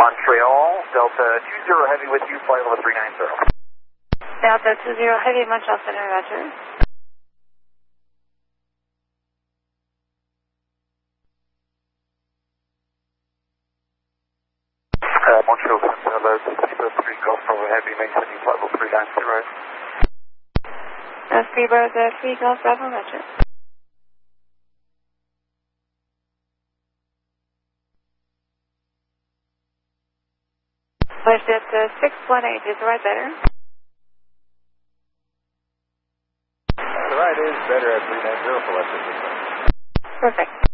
Montreal, Delta 20 Heavy with you, flight level 390. Delta 20 Heavy, Montreal Center, roger. Montreal Center, Delta 3 Golf Bravo Heavy, maintain you, flight level 390. Freebird 3 Golf Bravo, roger. WestJet 618, is the right better? The right is better at 390 for WestJet 618. Perfect.